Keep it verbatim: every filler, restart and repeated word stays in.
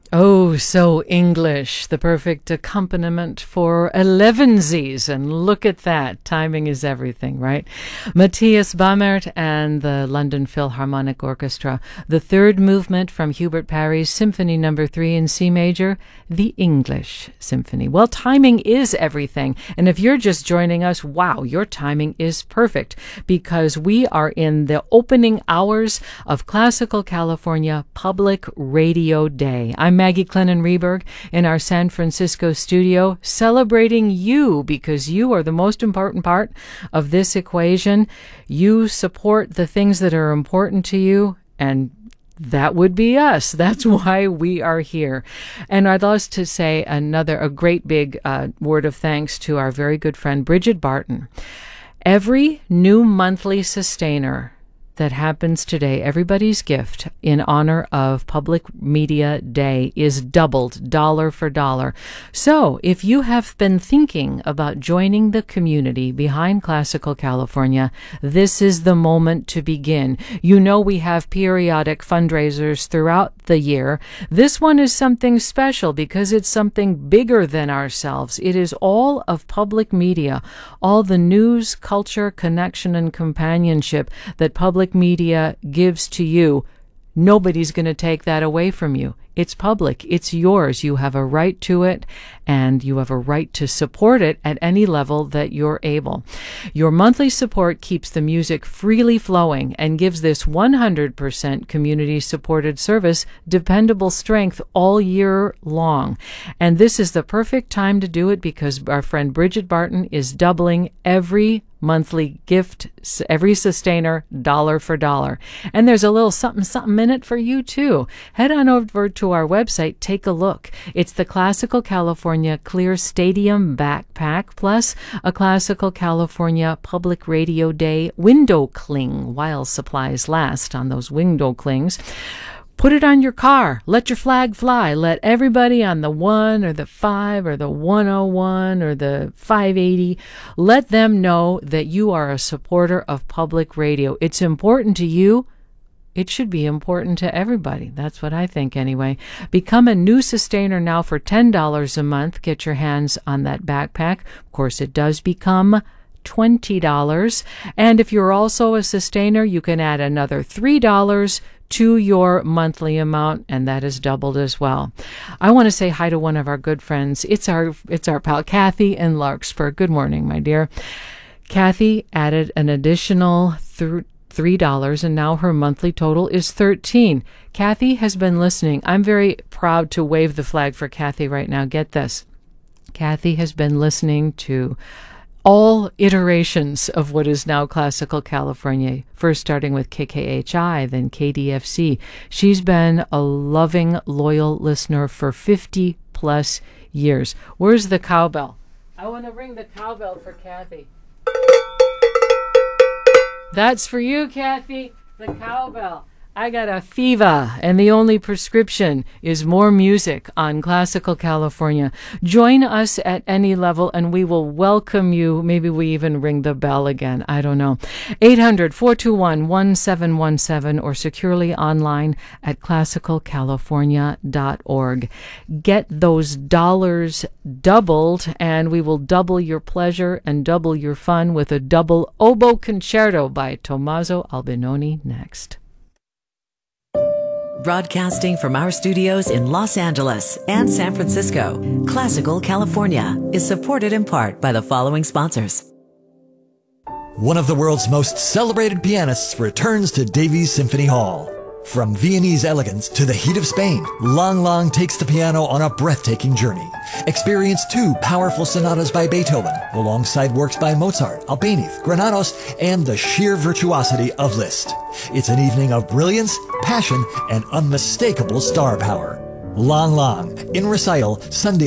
Oh, so English, the perfect accompaniment for elevensies. And look at that. Timing is everything, right? Matthias Bammert and the London Philharmonic Orchestra. The third movement from Hubert Parry's Symphony Number Three in C Major, the English Symphony. Well, timing is everything. And if you're just joining us, wow, your timing is perfect because we are in the opening hours of Classical California Public Radio Day. I'm Maggie Clennon-Reberg in our San Francisco studio, celebrating you because you are the most important part of this equation. You support the things that are important to you, and that would be us. That's why we are here. And I'd love to say another, a great big uh, word of thanks to our very good friend, Bridget Barton. Every new monthly sustainer that happens today, everybody's gift in honor of Public Media Day is doubled dollar for dollar. So if you have been thinking about joining the community behind Classical California, this is the moment to begin. You know we have periodic fundraisers throughout the year. This one is something special because it's something bigger than ourselves. It is all of public media, all the news, culture, connection, and companionship that public media gives to you. Nobody's going to take that away from you. It's public. It's yours. You have a right to it, and you have a right to support it at any level that you're able. Your monthly support keeps the music freely flowing and gives this one hundred percent community-supported service dependable strength all year long. And this is the perfect time to do it because our friend Bridget Barton is doubling every monthly gift, every sustainer, dollar for dollar. And there's a little something something in it for you too. Head on over to our website, take a look. It's the Classical California Clear Stadium Backpack plus a Classical California Public Radio Day window cling while supplies last on those window clings. Put it on your car. Let your flag fly. Let everybody on the one or the five or the one oh one or the five eighty, let them know that you are a supporter of public radio. It's important to you. It should be important to everybody. That's what I think anyway. Become a new sustainer now for ten dollars a month. Get your hands on that backpack. Of course, it does become twenty dollars. And if you're also a sustainer, you can add another three dollars to your monthly amount, and that is doubled as well. I want to say hi to one of our good friends. It's our it's our pal Kathy in Larkspur. Good morning, my dear. Kathy added an additional th- three dollars, and now her monthly total is thirteen dollars. Kathy has been listening. I'm very proud to wave the flag for Kathy right now. Get this. Kathy has been listening to all iterations of what is now Classical California, first starting with K K H I, then K D F C. She's been a loving, loyal listener for fifty plus years. Where's the cowbell? I want to ring the cowbell for Kathy. That's for you, Kathy, the cowbell. I got a fever, and the only prescription is more music on Classical California. Join us at any level, and we will welcome you. Maybe we even ring the bell again. I don't know. eight hundred, four two one, one seven one seven or securely online at classical california dot org. Get those dollars doubled, and we will double your pleasure and double your fun with a double oboe concerto by Tommaso Albinoni next. Broadcasting from our studios in Los Angeles and San Francisco, Classical California is supported in part by the following sponsors. One of the world's most celebrated pianists returns to Davies Symphony Hall. From Viennese elegance to the heat of Spain, Lang Lang takes the piano on a breathtaking journey. Experience two powerful sonatas by Beethoven, alongside works by Mozart, Albéniz, Granados, and the sheer virtuosity of Liszt. It's an evening of brilliance, passion, and unmistakable star power. Lang Lang, in recital, Sunday